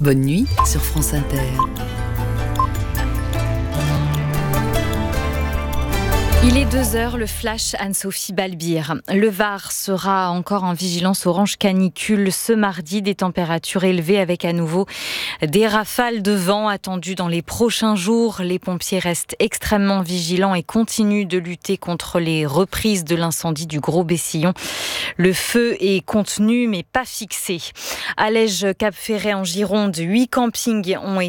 Bonne nuit sur France Inter. Il est 2h, le flash Anne-Sophie Balbir. Le Var sera encore en vigilance orange canicule ce mardi, des températures élevées avec à nouveau des rafales de vent attendues dans les prochains jours. Les pompiers restent extrêmement vigilants et continuent de lutter contre les reprises de l'incendie du Gros Bessillon. Le feu est contenu mais pas fixé. À Lège, Cap Ferret en Gironde, 8 campings ont été